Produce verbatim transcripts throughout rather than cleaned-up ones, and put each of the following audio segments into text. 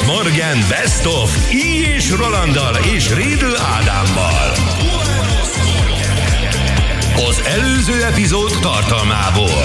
Morgan Best of I és Rolanddal és Riedl Ádámmal. Az előző epizód tartalmából.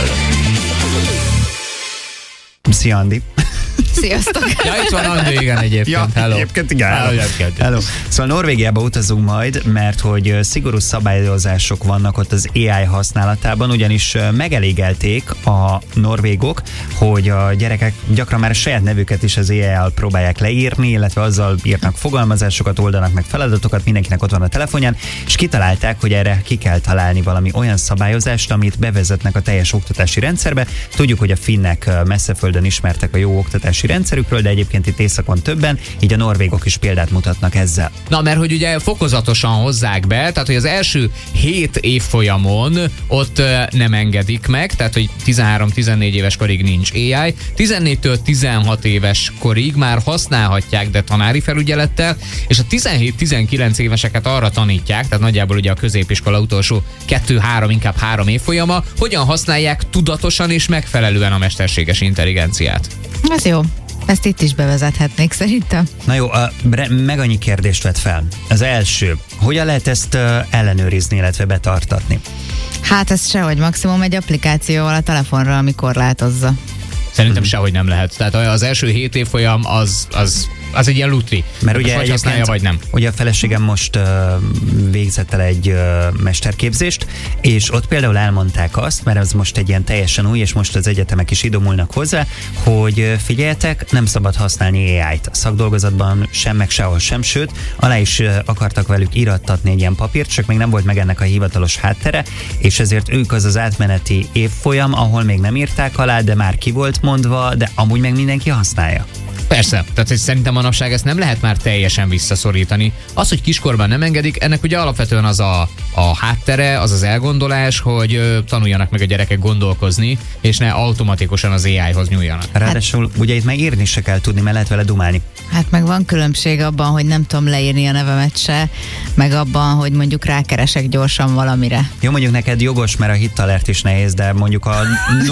Szia, Andi. Sziasztok! Ja, itt van Andi, igen, egyébként. Ja, hello. egyébként igen. Hello. Hello. Hello. Szóval Norvégiába utazunk majd, mert hogy szigorú szabályozások vannak ott az á i használatában, ugyanis megelégelték a norvégok, hogy a gyerekek gyakran már a saját nevüket is az á i-jal próbálják leírni, illetve azzal írnak fogalmazásokat, oldanak meg feladatokat, mindenkinek ott van a telefonján, és kitalálták, hogy erre ki kell találni valami olyan szabályozást, amit bevezetnek a teljes oktatási rendszerbe. Tudjuk, hogy a finnek messzeföldön ismertek a jó oktatási rendszerükről, de egyébként itt északon többen, így a norvégok is példát mutatnak ezzel. Na, mert hogy ugye fokozatosan hozzák be, tehát hogy az első hét évfolyamon ott uh, nem engedik meg, tehát hogy tizenhárom-tizennégy éves korig nincs á i, tizennégytől tizenhat éves korig már használhatják, de tanári felügyelettel, és a tizenhét-tizenkilenc éveseket arra tanítják, tehát nagyjából ugye a középiskola utolsó kettő-három, inkább három évfolyama, hogyan használják tudatosan és megfelelően a mesterséges intelligenciát. Ez jó. Ezt itt is bevezethetnék szerintem. Na jó, a, meg annyi kérdést vett fel. Az első, hogyan lehet ezt ellenőrizni, illetve betartatni? Hát ez sehogy, maximum egy applikációval a telefonra, ami korlátozza. Szerintem sehogy nem lehet. Tehát az első hét évfolyam az, az, az egy ilyen lutri. Mert ugye vagy használja, vagy nem. Ugye a feleségem most uh, végzett el egy uh, mesterképzést, és ott például elmondták azt, mert ez most egy ilyen teljesen új, és most az egyetemek is idomulnak hozzá, hogy uh, figyeljetek, nem szabad használni á i-t. A szakdolgozatban sem, meg sehol sem, sőt, alá is uh, akartak velük irattatni egy ilyen papírt, csak még nem volt meg ennek a hivatalos háttere, és ezért ők az az átmeneti évfolyam, ahol még nem írták alá, de már ki volt mondva, de amúgy meg mindenki használja. Persze, tehát hogy szerintem manapság ezt nem lehet már teljesen visszaszorítani. Az, hogy kiskorban nem engedik, ennek ugye alapvetően az a, a háttere, az az elgondolás, hogy ö, tanuljanak meg a gyerekek gondolkozni, és ne automatikusan az á i-hoz nyúljanak. Ráadásul hát, ugye itt meg írni se kell tudni, mert lehet vele dumálni. Hát meg van különbség abban, hogy nem tudom leírni a nevemet se, meg abban, hogy mondjuk rákeresek gyorsan valamire. Jó, mondjuk neked jogos, mert a hittalert is nehéz, de mondjuk a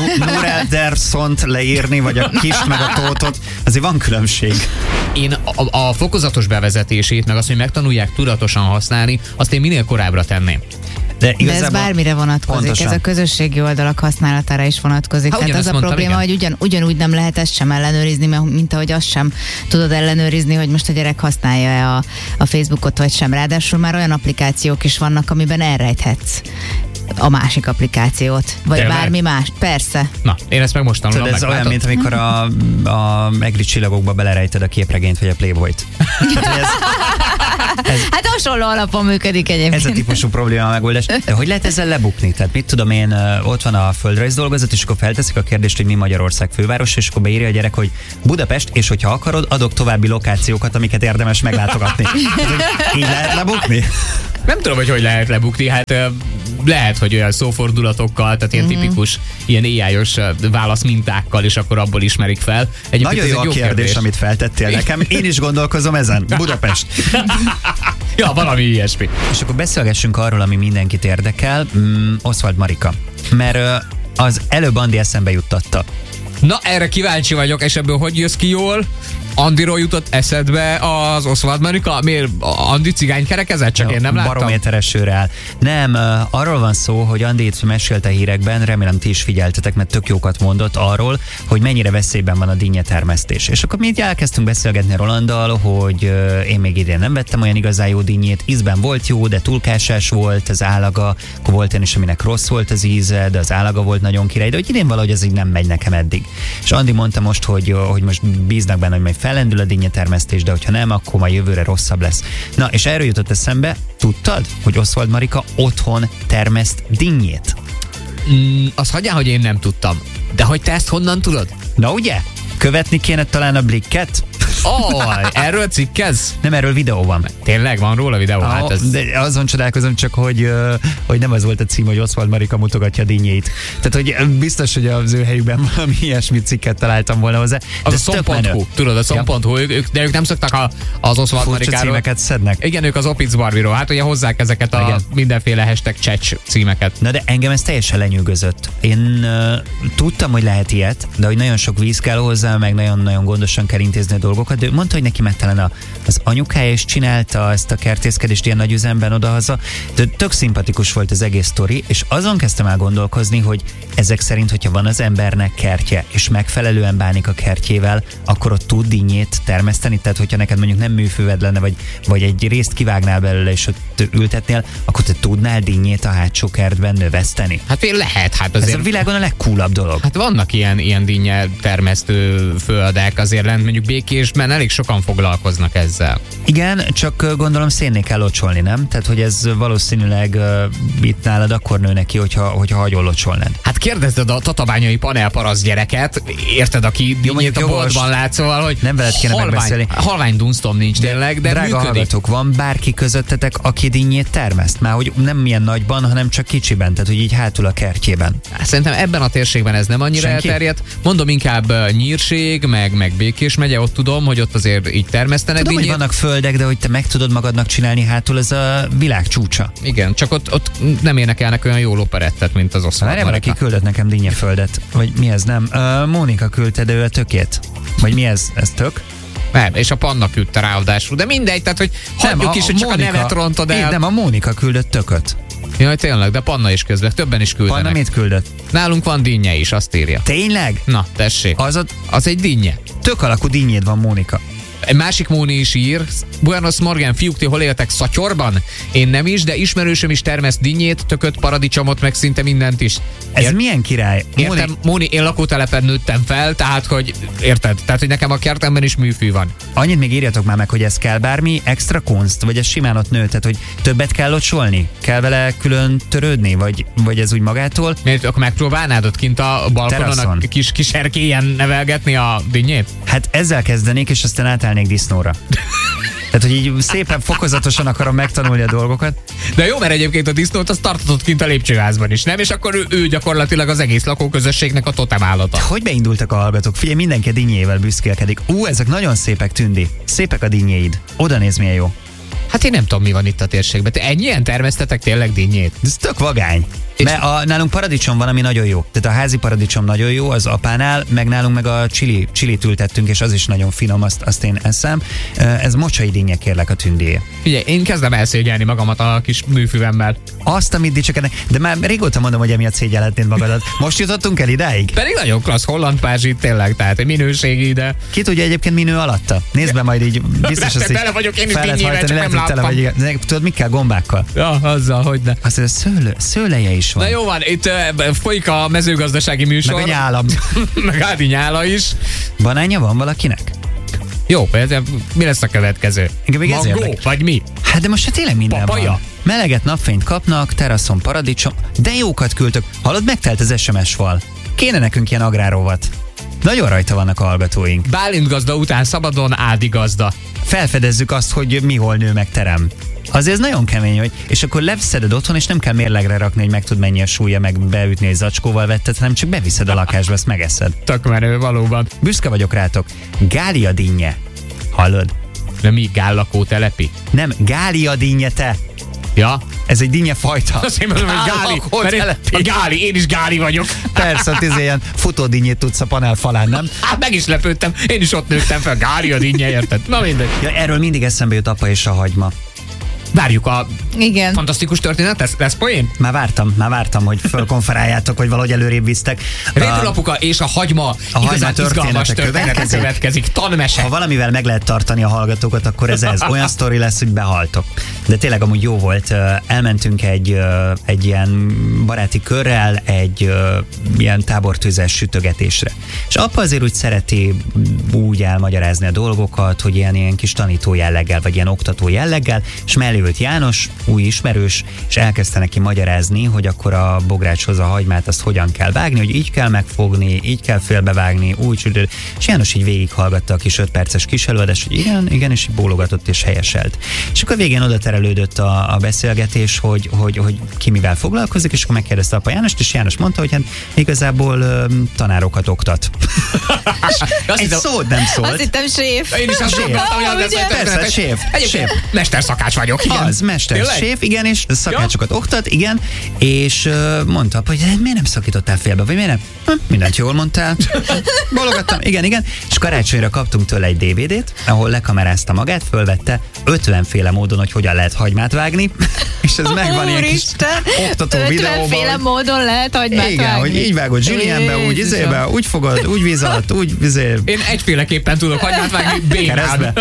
Norelderszont leírni, vagy a kist meg a tótot, azért van különbség. Én a, a fokozatos bevezetését, meg azt, hogy megtanulják tudatosan használni, azt én minél korábbra tenném. De, De ez bármire vonatkozik, pontosan. Ez a közösségi oldalak használatára is vonatkozik. Ha, Tehát az a mondtam, probléma, igen. hogy ugyan, ugyanúgy nem lehet ezt sem ellenőrizni, mint ahogy azt sem tudod ellenőrizni, hogy most a gyerek használja a, a Facebookot vagy sem. Ráadásul már olyan applikációk is vannak, amiben elrejthetsz a másik applikációt, vagy Tényleg? Bármi más. Persze. Na, én ezt meg most tanulom. Tudod, ez meg, olyan, látod? mint amikor a, a egri csillagokba belerejted a képregényt, vagy a Playboyt. Tehát, ez, ez, Hát hasonló alapon működik egyébként. ez a típusú probléma a megoldás. De hogy lehet ezzel lebukni? Tehát mit tudom én, ott van a földrajz dolgozat, és akkor felteszik a kérdést, hogy mi Magyarország főváros, és akkor beírja a gyerek, hogy Budapest, és hogyha akarod, adok további lokációkat, amiket érdemes meglátogatni. Tehát, így lehet lebukni? Nem tudom, hogy hogy lehet lebukni, hát ö, lehet, hogy olyan szófordulatokkal, tehát ilyen Mm-hmm. tipikus, ilyen á i-os válaszmintákkal, és akkor abból ismerik fel. Egyébként Nagyon ez jó egy a kérdés, kérdés, amit feltettél nekem. Én is gondolkozom ezen. Budapest. Ja, valami ilyesmi. És akkor beszélgessünk arról, ami mindenkit érdekel. Mm, Oswald Marika. Mert ö, az előbb Andi eszembe juttatta. Na, erre kíváncsi vagyok, és ebből hogy jössz ki jól? Andiról jutott eszedbe az Oswald Marika? Miért Andi cigány kerekezett? Csak én nem láttam. Barométeresőre áll. Nem, uh, arról van szó, hogy Andi itt mesélte hírekben, remélem ti is figyeltetek, mert tök jókat mondott arról, hogy mennyire veszélyben van a dinnyetermesztés. És akkor mi így elkezdtünk beszélgetni Rolanddal, hogy uh, én még idén nem vettem olyan igazán jó dinnyét, ízben volt jó, de túlkásás volt az állaga, akkor volt olyan is, aminek rossz volt az íze, de az állaga volt nagyon király, de hogy idén valahogy ez így nem megy nekem eddig. És Andi mondta most, hogy, hogy most bíznak benne, hogy majd fellendül a dinnyetermesztés, de hogyha nem, akkor majd jövőre rosszabb lesz. Na, és erről jutott eszembe, tudtad, hogy Oswald Marika otthon termeszt dinnyét? Mm, azt hagyjál, hogy én nem tudtam. De hogy te ezt honnan tudod? Na ugye? Követni kéne talán a Blikket? Ó, oh, erről cikkez? Nem, erről videó van. Tényleg van róla videó? Ah, Hát ez... De azon csodálkozom csak, hogy, uh, hogy nem az volt a cím, hogy Oswald Marika mutogatja a dinnyét. Tehát, hogy biztos, hogy az ő helyükben valami ilyesmi cikket találtam volna hozzá. Az a szom pont hu, tudod, a szom pont hu, ja. ők, de ők nem szoktak a, az Oswald Marikáról. címeket szednek. Igen, ők az Opitz Barbie-ról. Hát ugye hozzák ezeket a igen. mindenféle hashtag csecs címeket. Na de engem ez teljesen lenyűgözött. Én uh, tudtam, hogy lehet ilyet, de hogy nagyon sok víz kell hozzá, meg nagyon-nagyon gondosan kell intézni a dolgokat. dolgokat, de mondta, hogy neki mert talán a, az anyukája is csinálta ezt a kertészkedést ilyen nagy üzemben odahaza. De tök szimpatikus volt az egész sztori, és azon kezdtem el gondolkozni, hogy ezek szerint, hogyha van az embernek kertje, és megfelelően bánik a kertjével, akkor ott tud dinnyét termeszteni, tehát hogyha neked mondjuk nem műfőved lenne, vagy, vagy egy részt kivágnál belőle, és ott ültetnél, akkor te tudnál dinnyét a hátsó kertben növeszteni. Hát én lehet, hát azért... Ez a világon a legcoolabb dolog. Hát vannak ilyen, ilyen dinnye termesztő földek, azért lent mondjuk Békésben elég sokan foglalkoznak ezzel. Igen, csak gondolom szénné kell locsolni, nem? Tehát, hogy ez valószínűleg uh, itt nálad akkor nő neki, hogyha, hogyha hagyol locsolnád. Hát kérdezted a tatabányai panelparasz gyereket, érted, aki dinnyét a boltban lát, szóval, hogy nem veled kéne halvány, megbeszélni. halvány dunstom nincs tényleg, de drága működik. hallgatók, van bárki közöttetek, aki dinnyét termeszt? Már hogy nem milyen nagyban, hanem csak kicsiben, tehát hogy így hátul a kertjében. Szerintem ebben a térségben ez nem annyira Senki? elterjedt. Mondom inkább uh, Nyírség, meg, meg Békés megye, ott tudom, hogy ott azért így termesztenek Tudom, dinnyét. hogy vannak földek, de hogy te meg tudod magadnak csinálni hátul, ez a világ csúcsa. Igen, csak ott, ott nem énekelnek olyan jó operettet, mint az Oszmán Várjál, valaki Marika. küldött nekem dinnyeföldet. Vagy mi ez, nem? Uh, Mónika küldte, de ő a tökét. Vagy mi ez? Ez tök? Nem, és a Panna küldte ráadásul, de mindegy, tehát hogy hagyjuk is, hogy csak Mónika- a nevet rontod el. Nem, a Mónika küldött tököt. Jaj, tényleg, de Panna is közben, többen is küldenek. Panna mit küldött? Nálunk van dinnye is, azt írja. Tényleg? Na, tessék. Az a Az egy dinnye. tök alakú dinnyéd van, Mónika. Egy másik Móni is ír. Buenos Morgan, fiúk, ti hol éltek? Szatyorban? Én nem is, de ismerősöm is termeszt dinnyét, tököt, paradicsomot, meg szinte mindent is. Ez Ér- milyen király? Értem, Móni- Móni, én lakótelepen nőttem fel, tehát, hogy érted? Tehát, hogy nekem a kertemben is műfű van. Annyit még írjatok már meg, hogy ez kell bármi extra kunst, vagy ez simán ott nő, tehát hogy többet kell locsolni? Kell vele külön törődni, vagy, vagy ez úgy magától? Miért akkor megpróbálnád ott kint a balkonon Teraszon. a kis, kis erkélyen nevelgetni a dinnyét? Hát ezzel kezdenék, és aztán átállnék disznóra. Tehát, hogy így szépen fokozatosan akarom megtanulni a dolgokat. De jó, mert egyébként a disznót azt tartotod kint a lépcsőházban is, nem? És akkor ő, ő gyakorlatilag az egész lakóközösségnek a totem állata. Hogy beindultak a hallgatók? Figyelj, mindenki a dinnyével büszkélkedik. Ú, ezek nagyon szépek, Tündi. Szépek a dinnyéid. Oda néz, milyen jó. Hát én nem tudom, mi van itt a térségben. Te ennyien termesztetek tényleg dinnyét? Ez tök vagány. És- Mert a, nálunk paradicsom van, ami nagyon jó. Tehát a házi paradicsom nagyon jó, az apánál, meg nálunk meg a chili, chilit ültettünk, és az is nagyon finom, azt, azt én eszem. Ez mocsai dinnye, kérlek, a Tündié. Figyelj, én kezdem elszégyelni magamat a kis műfüvemmel. Azt, amit dicsekednek, de már régóta mondom, hogy emiatt szégyelhetnéd magadat. Most jutottunk el idáig? Pedig nagyon klassz holland pázsit tényleg, tehát egy minőségi, de... Ki tudja egyébként minő alatta? Nézd be majd így, biztos Persze, azt így bele vagyok én is fel lehet dinnyével, hajtani, csak lehet, nem hogy tele láttam. vagy, igen. Tudod, mit kell gombákkal? Ja, azzal, hogy ne. Azt mondja, szőlő, szőleje is van. Na jó van, itt uh, folyik a mezőgazdasági műsor. Meg a nyálam. Meg Ádi nyála is. Banánja van valakinek? Jó, ez, mi lesz a következő? Engem még ez Mangó, érdekel. vagy mi? Hát de most hát tényleg minden Papaja? van. Meleget, napfényt kapnak, teraszon paradicsom, de jókat küldtök. Hallod, megtelt az es em es fal. Kéne nekünk ilyen agrárovat. Nagyon rajta vannak a hallgatóink. Bálint gazda után szabadon Ádi gazda. Felfedezzük azt, hogy mi hol nő meg terem. Azért ez nagyon kemény, hogy és akkor leszeded otthon, és nem kell mérlegre rakni, hogy megtud mennyi a súlya, meg beütni egy zacskóval vetted, hanem csak beviszed a lakásba, ezt megeszed. Tök menő, valóban. Büszke vagyok rátok. Gália dinnye. Hallod? De mi, gállakó telepi? Nem, gália dinnye te. Ja? Ez egy dinnye fajta. Azt én mondom, hogy gáli. Gállakó Mert én, telepi. a gáli, én is gáli vagyok. Persze, tíz ilyen futódinnyét tudsz a panel falán, nem? Hát meg is lepődtem, én is ott nőttem fel, gáli a dinnye, érted? Na mindegy. Ja, erről mindig eszembe jut apa és a hagyma. Várjuk a Igen. fantasztikus történet, lesz, lesz poén? Már vártam, már vártam, hogy fölkonferáljátok, hogy valahogy előrébb visztek. Rétulapuka és a hagyma a hagyma igazán izgalmas történetek történet következik. következik. Tanmese. Ha valamivel meg lehet tartani a hallgatókat, akkor ez ez. Olyan sztori lesz, hogy behaltok. De tényleg amúgy jó volt. Elmentünk egy, egy ilyen baráti körrel, egy ilyen tábortűzes sütögetésre. És apa azért úgy szereti úgy elmagyarázni a dolgokat, hogy ilyen, ilyen kis tanító jelleggel, vagy ilyen oktató jelleggel, és mellé ült János, új ismerős, és elkezdte neki magyarázni, hogy akkor a bográcshoz a hagymát azt hogyan kell vágni, hogy így kell megfogni, így kell félbevágni, úgy, és János így végighallgatta a kis öt perces kis előadást, hogy igen, igen, és így bólogatott és helyeselt. És akkor végén oda terelődött a, a beszélgetés, hogy, hogy, hogy ki mivel foglalkozik, és akkor megkérdezte apa Jánost, és János mondta, hogy hát igazából um, tanárokat oktat. Egy hittem, szót nem szólt. Azt hittem séf. Én is azt gondoltam, hogy az lesz, Persze, séf. Egyébként mesterszakács vagyok. Igen. Az, mester, séf, igen, és szakácsokat ja. oktat, igen, és uh, mondta, hogy miért nem szakítottál félbe, vagy miért nem? Hm, mindent jól mondtál. Bologattam, igen, igen, és karácsonyra kaptunk tőle egy dé vé dét, ahol lekamerázta magát, fölvette ötvenféle módon, hogy hogyan lehet hagymát vágni, és ez megvan ilyen kis oktató videóban. ötvenféle módon lehet hagymát igen, vágni. hogy így vágod zsilienbe, úgy izébe, úgy fogod, úgy víz alatt, úgy izé. Én egyféleképpen tudok hagymát vágni, bénán.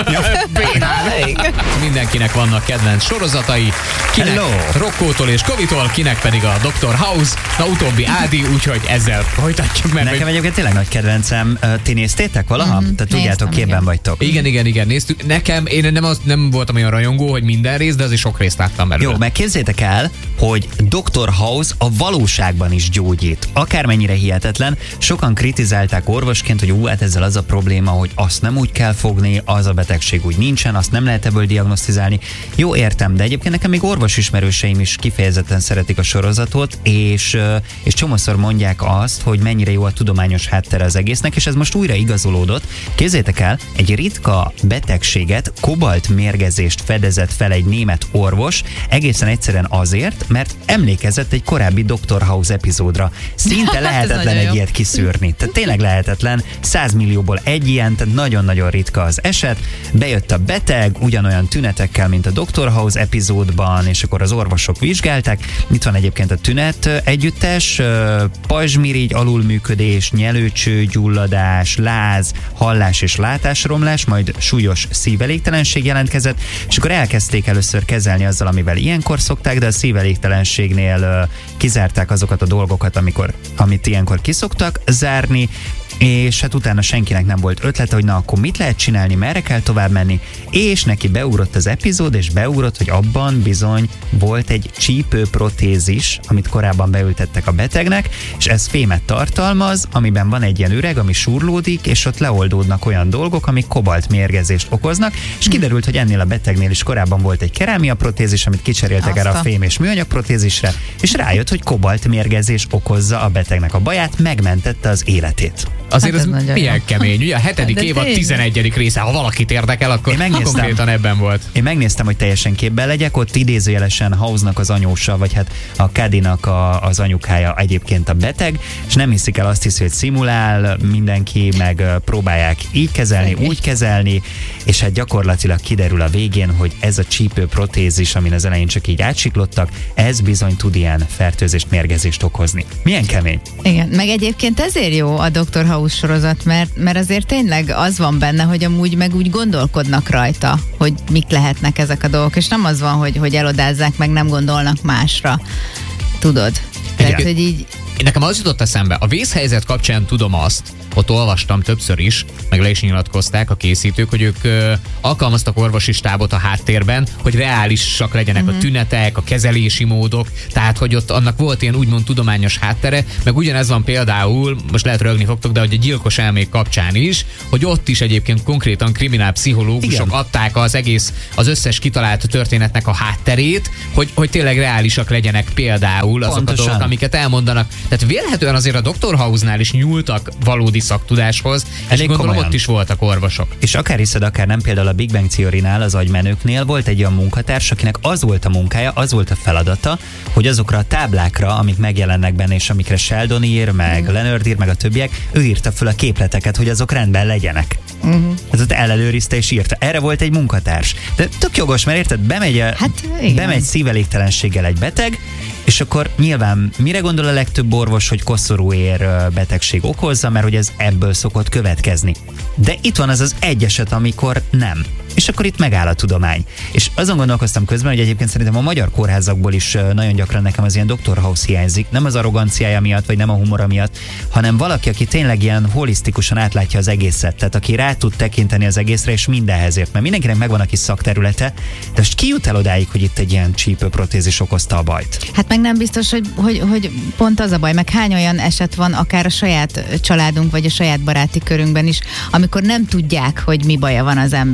bénán. Mindenkinek vannak kedvenc sorozatai, kinek Hello. Rokkótól és Kovitól, kinek pedig a doktor House, na utóbbi Ádi, úgyhogy ezzel folytatjuk meg. Nekem egyébként tényleg nagy kedvencem. Ti néztétek valaha? Mm-hmm. Tehát tudjátok, képben igen. vagytok. Igen, igen, igen, néztük. Nekem, én nem, az, nem voltam olyan rajongó, hogy minden rész, de azért sok részt láttam belőle. Jó, meg képzeljétek el, hogy doktor House a valóságban is gyógyít. Akármennyire hihetetlen, sokan kritizálták orvosként, hogy ú, hát ezzel az a probléma, hogy azt nem úgy kell fogni, az a betegség úgy nincsen, azt nem lehet ebből diagnosztizálni. Jó, értem, de egyébként nekem még orvosismerőseim is kifejezetten szeretik a sorozatot, és, és csomószor mondják azt, hogy mennyire jó a tudományos háttere az egésznek, és ez most újra igazolódott. Képzeljétek el, egy ritka betegséget, kobalt mérgezést fedezett fel egy német orvos, egészen egyszerűen azért, mert emlékezett egy korábbi doktor House epizódra. Szinte lehetetlen egy ilyet kiszűrni. Tehát tényleg lehetetlen. száz millióból egy ilyen, tehát nagyon-nagyon ritka az eset. Bejött a beteg, ugyanolyan tünetekkel, mint a doktor House epizódban, és akkor az orvosok vizsgálták. Itt van egyébként a tünet együttes, pajzsmirigy, alulműködés, nyelőcső, gyulladás, láz, hallás és látásromlás, majd súlyos szívelégtelenség jelentkezett, és akkor elkezdték először kezelni azzal, amivel ilyenkor szokták, de a szívelégtelenségnél uh, kizárták azokat a dolgokat, amikor, amit ilyenkor kiszoktak zárni, és hát utána senkinek nem volt ötlete, hogy na akkor mit lehet csinálni, merre kell tovább menni, és neki beugrott az epizód, és beugrott, hogy abban bizony volt egy csípőprotézis, amit korábban beültettek a betegnek, és ez fémet tartalmaz, amiben van egy ilyen üreg, ami súrlódik, és ott leoldódnak olyan dolgok, amik kobalt mérgezést okoznak, és kiderült, hogy ennél a betegnél is korábban volt egy kerámia protézis, amit kicseréltek erre a fém és műanyag protézisre, és rájött, hogy kobalt mérgezés okozza a betegnek a baját, megmentette az életét. Azért hát ez, ez milyen jó. kemény. Ugye a hetedik hát évad tizenegyedik része, ha valakit érdekel, akkor konkrétan ebben volt. Én megnéztem, hogy teljesen képben legyek, ott idézőjelesen House-nak az anyósa, vagy hát a Cady-nak a, az anyukája egyébként a beteg, és nem hiszik el, azt hiszi, hogy szimulál mindenki, meg próbálják így kezelni, Szegény. úgy kezelni, és hát gyakorlatilag kiderül a végén, hogy ez a csípő protézis, amin az elején csak így átsiklottak, ez bizony tud ilyen fertőzést, mérgezést okozni. Milyen kemény. Igen, meg egyébként ezért jó a doktor House sorozat, mert, mert azért tényleg az van benne, hogy amúgy meg úgy gondolkodnak rajta, hogy mik lehetnek ezek a dolgok, és nem az van, hogy, hogy elodázzák, meg nem gondolnak másra. Tudod? Tehát, Igen. hogy így... Nekem az jutott eszembe, a vészhelyzet kapcsán tudom azt, ott olvastam többször is, meg le is nyilatkozták a készítők, hogy ők ö, alkalmaztak orvosi stábot a háttérben, hogy reálisak legyenek uh-huh. a tünetek, a kezelési módok, tehát hogy ott annak volt ilyen úgymond tudományos háttere, meg ugyanez van például, most lehet rögni fogtok, de hogy a gyilkos elmék kapcsán is, hogy ott is egyébként konkrétan kriminálpszichológusok Igen. adták az egész, az összes kitalált történetnek a hátterét, hogy, hogy tényleg reálisak legyenek például azok Pontosan. a dolgok, amiket elmondanak. Tehát vélhetően azért a doktor House-nál is nyúltak valódi szaktudáshoz, és gondolom komolyan. Ott is voltak orvosok. És akár hiszed, akár nem, például a Big Bang Theory-nál, az agymenőknél volt egy olyan munkatárs, akinek az volt a munkája, az volt a feladata, hogy azokra a táblákra, amik megjelennek benne, és amikre Sheldon ír, meg mm. Leonard ír, meg a többiek, ő írta föl a képleteket, hogy azok rendben legyenek. Uh-huh. Ez ott ellenőrizte és írta. Erre volt egy munkatárs. De tök jogos, mert érted, bemegy, a, hát, bemegy szívelégtelenséggel egy beteg, és akkor nyilván mire gondol a legtöbb orvos, hogy koszorúér betegség okozza, mert hogy ez ebből szokott következni. De itt van az az egy eset, amikor nem. És akkor itt megáll a tudomány. És azon gondolkoztam közben, hogy egyébként szerintem a magyar kórházakból is nagyon gyakran nekem az ilyen doktor House hiányzik. Nem az arroganciája miatt, vagy nem a humora miatt, hanem valaki, aki tényleg ilyen holisztikusan átlátja az egészet. Tehát aki rá tud tekinteni az egészre, és mindenhez ért. Mert mindenkinek megvan a kis szakterülete, de most ki jut el odáig, hogy itt egy ilyen csípőprotézis okozta a bajt? Hát meg nem biztos, hogy, hogy, hogy pont az a baj, meg hány olyan eset van, akár a saját családunk, vagy a saját baráti körünkben is, amikor nem tudják, hogy mi baja van az embernek, és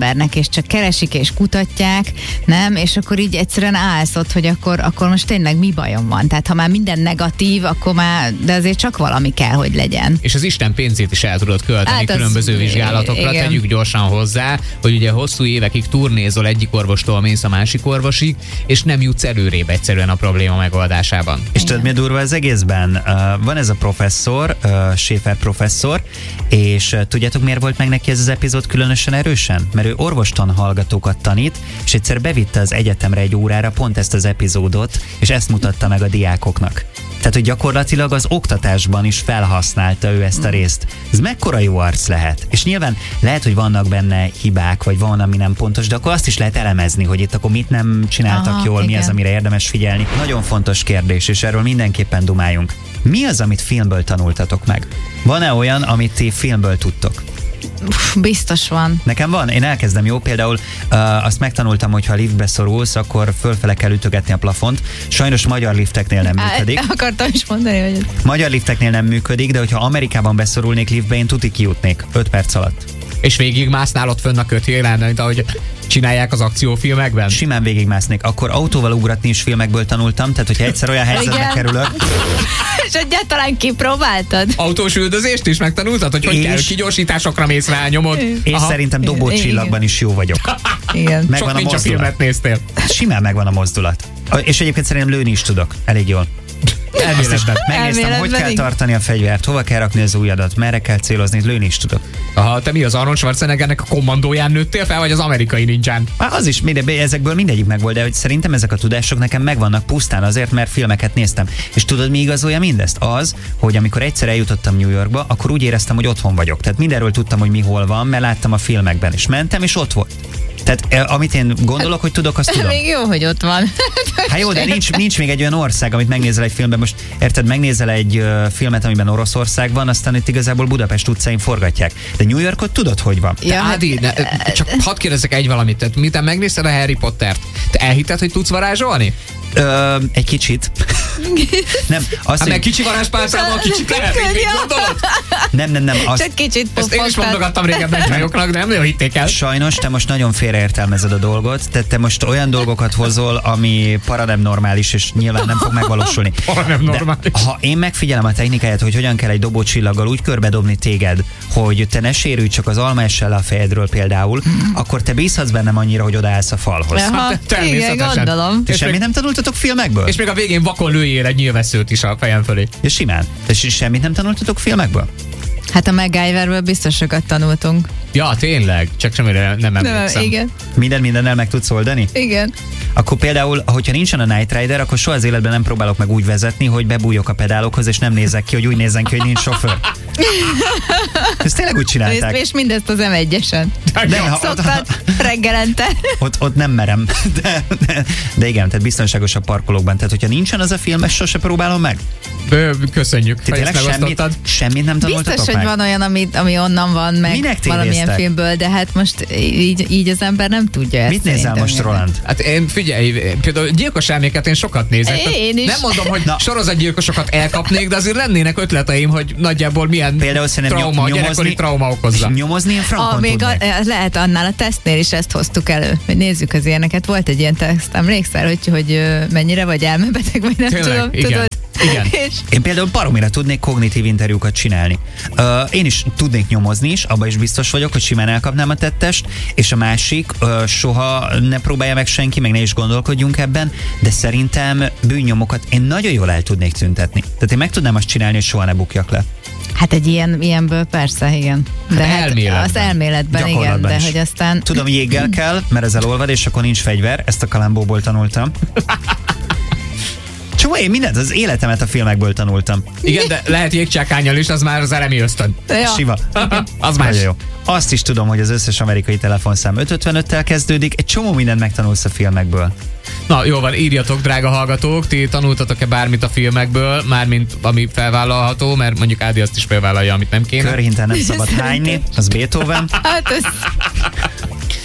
és csak keresik, és kutatják, nem? És akkor így egyszerűen állsz ott, hogy akkor, akkor most tényleg mi bajom van. Tehát ha már minden negatív, akkor már, de azért csak valami kell, hogy legyen. És az Isten pénzét is el tudod költeni Hát az- különböző vizsgálatokra. igen. Tegyük gyorsan hozzá, hogy ugye hosszú évekig turnézol, egyik orvostól mész a másik orvosig, és nem jutsz előrébb egyszerűen a probléma megoldásában. És tudod, mi a durva az egészben? Uh, van ez a professzor, uh, Schaefer professzor, és uh, tudjátok, miért volt meg neki ez az epizód különösen erősen? Mert ő orvostan hallgatókat tanít, és egyszer bevitte az egyetemre egy órára pont ezt az epizódot, és ezt mutatta meg a diákoknak. Tehát, hogy gyakorlatilag az oktatásban is felhasználta ő ezt a részt. Ez mekkora jó arc lehet? És nyilván lehet, hogy vannak benne hibák, vagy van, ami nem pontos, de akkor azt is lehet elemezni, hogy itt akkor mit nem csináltak Aha, jól, mi igen. az, amire érdemes figyelni. Nagyon fontos kérdés, és erről mindenképpen dumáljunk. Mi az, amit filmből tanultatok meg? Van-e olyan, amit ti filmből tudtok? Uf, biztos van. Nekem van, én elkezdem, jó, például uh, azt megtanultam, hogy ha liftbe szorulsz, akkor fölfele kell ütögetni a plafont. Sajnos magyar lifteknél nem működik. Á, akartam is mondani, hogy Magyar lifteknél nem működik, de hogyha Amerikában beszorulnék liftbe, én tuti kijutnék öt perc alatt. És végig másznál ott fönn a kötélen, mint ahogy csinálják az akciófilmekben. Simán végigmásznék. Akkor autóval ugratni is filmekből tanultam, tehát hogyha egyszer olyan helyzetbe Igen. kerülök, és egyáltalán kipróbáltad? Autós üldözést is megtanultad, hogy hogy És- kell, kigyorsításokra mész rá, nyomod. és Aha. szerintem Igen. dobócsillagban is jó vagyok. Igen. Megvan Sok a nincs a mozdulat. filmet néztél. Simán megvan a mozdulat. És egyébként szerintem lőni is tudok. Elég jól. Elméletben. Megnéztem, hogy Elméletben kell igen. tartani a fegyvert, hova kell rakni az ujjadat, merre kell célozni, lőni is tudok. Aha, te mi az Arnold Schwarzeneggernek a kommandóján nőttél fel, vagy az amerikai ninján? Már az is, minde, ezekből mindegyik megvolt, de hogy szerintem ezek a tudások nekem megvannak pusztán azért, mert filmeket néztem. És tudod, mi igazolja mindezt? Az, hogy amikor egyszer eljutottam New Yorkba, akkor úgy éreztem, hogy otthon vagyok. Tehát mindenről tudtam, hogy mi hol van, mert láttam a filmekben, és mentem, és ott volt. Tehát eh, amit én gondolok, hogy tudok, azt tudom. Még jó, hogy ott van. Hát jó, de nincs, nincs még egy olyan ország, amit megnézel egy filmben. Most érted, megnézel egy uh, filmet, amiben Oroszország van, aztán itt igazából Budapest utcáin forgatják. De New Yorkot tudod, hogy van. Ja, Ádi, ne, csak hadd kérdezzek egy valamit. Tehát miután megnézted a Harry Pottert, te elhitted, hogy tudsz varázsolni? Ö, egy kicsit. Nem, azt, Hát hogy, meg kicsi varázspálcával kicsit lehet, így még gondolod? nem, nem, nem, azt, Csak kicsit Ezt én is pofogtad. mondogattam régebben csajoknak, de nem nagyon hitték el. sajnos te most nagyon félreértelmezed a dolgot, tehát te most olyan dolgokat hozol, ami para nem normális, és nyilván nem fog megvalósulni. Para nem normális. De ha én megfigyelem a technikáját, hogy hogyan kell egy dobócsillaggal úgy körbedobni téged, hogy te ne sérülj csak az almaessel a fejedről például, akkor te bízhatsz bennem annyira, hogy odaállsz a falhoz. Aha, Hát te- igen, természetesen. gondolom. Ti És semmit még- nem tanultatok filmekből? És még a végén vakon lőjél egy nyilvesszőt is a fejem fölé. Ja, simán. És semmit nem tanultatok filmekből? Hát a MacGyverből biztos sokat tanultunk. Ja, tényleg, csak semmire nem emlékszem. Nem, igen, Minden mindennel meg tudsz oldani? igen. Akkor például, hogyha nincsen a Night Rider, akkor soha az életben nem próbálok meg úgy vezetni, hogy bebújok a pedálokhoz, és nem nézek ki, hogy úgy nézzen ki, hogy nincs sofőr. Ezt tényleg úgy És, csinálták. és mindezt az em egyesen. Nem, ha- Szoktad reggelente. Ott, ott nem merem. De, de, de igen, tehát biztonságosabb parkolókban. Tehát, hogyha nincsen az a film, ezt sose próbálom meg. Ö, Köszönjük, Ti hogy ezt tényleg semmit, megosztottad. semmit nem tanultatok Biztos, hogy meg? van olyan, ami, ami onnan van, meg Minek valamilyen tévéztek? filmből, de hát most így, így az ember nem tudja ezt. Mit nézel szerintem most, minden. Roland? Hát én figyelj, például gyilkos elméket én sokat nézek. Tehát Én is. Nem mondom, hogy Na. sorozatgyilkosokat elkapnék, de azért lennének ötleteim, hogy nagyjából milyen Például szerintem trauma, nyomozni- gyerekkori trauma okozza. Nyomozni én A, frankon még a, tudnék. lehet annál a tesztnél is ezt hoztuk elő, hogy nézzük az ilyeneket. Volt egy ilyen teszt, emlékszel, hogy, hogy ö, mennyire vagy elmebeteg, vagy nem Tényleg, tudom. igen. Tudod? Igen. És Én például baromira tudnék kognitív interjúkat csinálni. Uh, én is tudnék nyomozni is, abban is biztos vagyok, hogy simán elkapnám a tettest, és a másik, uh, soha ne próbálja meg senki, meg ne is gondolkodjunk ebben, de szerintem bűnnyomokat én nagyon jól el tudnék tüntetni. Tehát én meg tudnám azt csinálni, hogy soha ne bukjak le. hát egy ilyen, ilyenből persze, igen. De Hát hát elméletben. az elméletben, igen, Gyakorlatban de is. hogy aztán... Tudom, jéggel kell, mert ezzel olvad, és akkor nincs fegyver, ezt a Kalambóból tanultam. Csomó, én mindent, az életemet a filmekből tanultam. Igen, de lehet jégcsákánnyal is, az már az elemi ösztön. Ja. Siva. Az más. Nagyon jó. Azt is tudom, hogy az összes amerikai telefonszám ötszázötvenöttel kezdődik, egy csomó mindent megtanulsz a filmekből. Na, jó van, írjatok, drága hallgatók, ti tanultatok-e bármit a filmekből, mármint ami felvállalható, mert mondjuk Ádi azt is felvállalja, amit nem kéne. Körhinten nem szabad hányni, az Beethoven. Hát ez...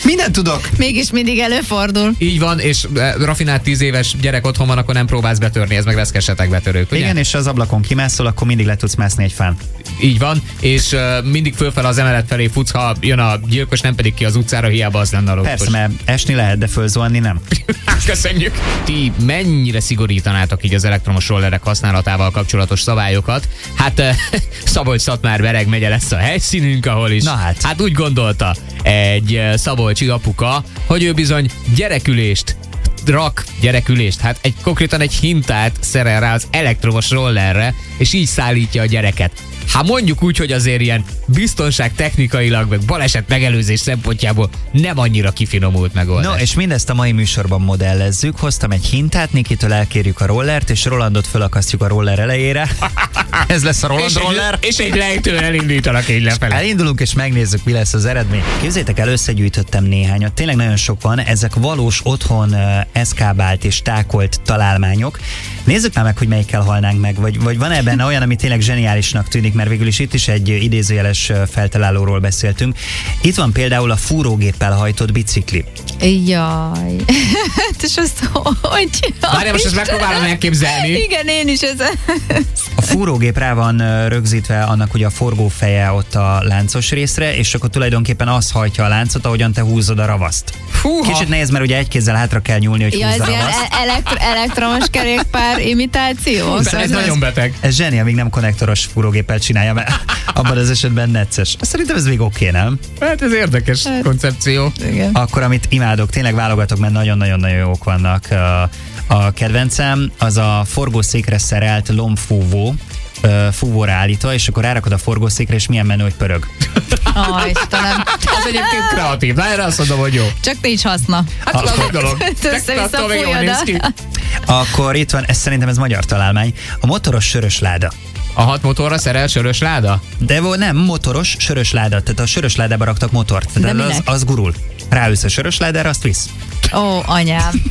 Mindent tudok. Mégis mindig előfordul. Így van, és eh, rafinált tíz éves gyerek otthon van, akkor nem próbálsz betörni, ez meg reszkesetek betörők, ugye? Igen, és az ablakon kimászol, akkor mindig le tudsz mászni egy fán. Így van, és uh, mindig fölfel az emelet felé futsz, ha jön a gyilkos, nem pedig ki az utcára, hiába az lenne a lopos. Persze, mert esni lehet, de fölzuhanni nem. Köszönjük! Ti mennyire szigorítanátok így az elektromos rollerek használatával kapcsolatos szabályokat? Hát uh, Szabolcs-Szatmár-Bereg megye lesz a helyszínünk, ahol is. Na hát. Hát úgy gondolta egy uh, szabolcsi apuka, hogy ő bizony gyerekülést rak gyerekülést, hát egy konkrétan egy hintát szerel rá az elektromos rollerre, és így szállítja a gyereket. Hát mondjuk úgy, hogy azért ilyen biztonság technikailag, meg baleset megelőzés szempontjából nem annyira kifinomult megoldás. No, és mindezt a mai műsorban modellezzük. Hoztam egy hintát, Nikitől elkérjük a rollert, és Rolandot fölakasztjuk a roller elejére. Ez lesz a Roland és roller. Egy, és egy lejtőn elindítanak így lefelé. Elindulunk, és megnézzük, mi lesz az eredmény. Képzétek el, összegyűjtöttem néhányat. Tényleg nagyon sok van. Ezek valós otthon uh, eszkábált és tákolt találmányok. Nézzük már meg, hogy melyikkel halnánk meg, vagy, vagy van ebben olyan, ami tényleg zseniálisnak tűnik, mert végül is itt is egy idézőjeles feltalálóról beszéltünk. Itt van például a fúrógéppel hajtott bicikli. Jaj. És azt hogy? Várjál, most ezt megpróbálom elképzelni. Igen, én is ez. A fúrógép rá van rögzítve annak ugye a forgófeje ott a láncos részre, és akkor tulajdonképpen az hajtja a láncot, ahogyan te húzod a ravaszt. Fúha. Kicsit nehéz, mert ugye egy kézzel hátra kell nyúlni, hogy Ja, húzd ez a ilyen ravaszt. elektr- elektromos kerékpár imitáció? Ez, ez nagyon beteg. Ez zseni, amíg nem konnektoros fúrógéppel csinálja, mert abban az esetben necces. Szerintem ez még oké, nem? Hát ez érdekes Hát. koncepció. Igen. Akkor, amit imádok, tényleg válogatok, mert nagyon-nagyon-nagyon jók vannak. A kedvencem az a forgószékre szerelt lombfúvó, fúvóra állítva, és akkor rárakod a forgószékre, és milyen menő, hogy pörög. Ó, Istenem. Az egyébként kreatív. Na, erre azt mondom, hogy jó. Csak nincs haszna. Hát az egy dolog. Össze-vissza Attól még jól fújod néz a- ki. Akkor itt van, ez szerintem ez magyar találmány, a motoros sörös láda. A hat motorra szerel sörös láda? De vo- nem, motoros sörös láda, tehát a sörös ládába raktak motort. De Tehát az, minek? az gurul. Ráülsz a sörös ládára, azt visz. Ó, anyám.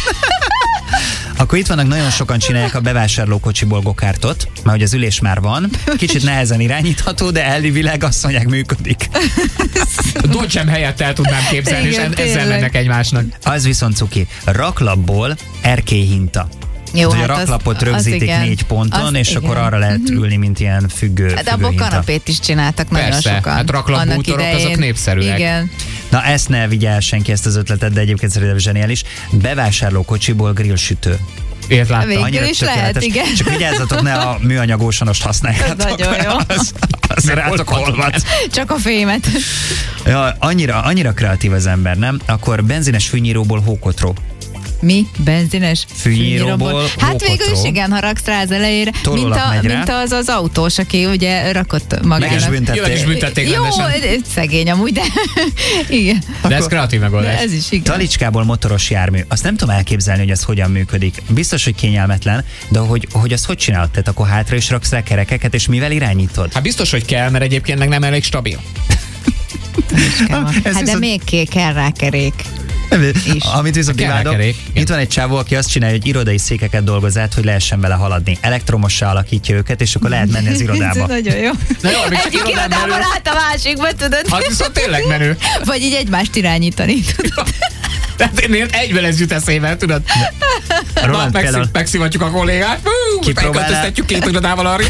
Akkor itt vannak, nagyon sokan csinálják a bevásárlókocsiból gokártot, mert hogy az ülés már van, kicsit nehezen irányítható, de elvileg azt mondják, működik. Dodge-em helyett el tudnám képzelni, és Igen, ezzel tényleg. mennek egymásnak. Az viszont cuki. Raklapból erkélyhinta. Jó, Hogy a hát az- raklapot az rögzítik igen. négy ponton, Az és igen. akkor arra lehet ülni, mint ilyen függő, De abból függőhinta. kanapét is csináltak nagyon Persze, sokan. hát raklapbútorok, Annak azok idején. népszerűek. Igen. Na ezt ne vigye senki ezt az ötletet, de egyébként szerintem zseniális. Bevásárlókocsiból grillsütő. Ilyet láttam. Végül Annyira is lehet, tökéletes. igen. Csak vigyázzatok, ne a műanyag ósonost használjátok. Ez nagyon jó. Az, az rátok olvad. Csak a fémet. Ja, annyira, annyira kreatív az ember, nem? Akkor benzines fűnyíróból hókotró. Mi? Benzines? Fűnyíróból Hát végül is hókotró. igen, ha raksz rá az elejére. Mint, Tolólag a, megy rá. mint az az autós, aki ugye rakott magának. Meg is büntették. Meg is büntették Jó, rendesen. szegény amúgy, de igen. De ez kreatív De megoldás. ez is igen. Talicskából motoros jármű. Azt nem tudom elképzelni, hogy ez hogyan működik. Biztos, hogy kényelmetlen, de hogy, hogy azt hogy csinálod? Tehát akkor hátra is raksz rá kerekeket, és mivel irányítod? Hát biztos, hogy kell, mert egyébként meg nem elég stabil. Ez Hát de viszont- még ké- kell rá kerék. is. Amit viszont Kell imádok, kerék, igen. itt van egy csávó, aki azt csinálja, hogy irodai székeket dolgoz át, hogy lehessen vele haladni. Elektromossá alakítja őket, és akkor lehet menni az irodába. Ez nagyon jó. Na jó, még csak Egyik irodán irodából belül. át a másikba, tudod? Az viszont tényleg menő. Vagy így egymást irányítani. Tehát én egyben ez jut eszébe, tudod? Na, Roland például megszív, megszivatjuk a kollégát. Hú, Kipróbálná- beköltöztetjük két irodával arra.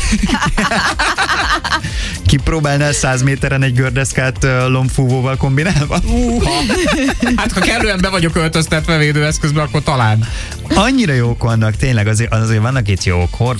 kipróbálnál száz méteren egy gördeszkát uh, lombfúvóval kombinálva? Uha. Hát ha kellően be vagyok öltöztetve védőeszközbe, akkor talán. Annyira jók vannak, tényleg azért, azért vannak itt jók. Hor,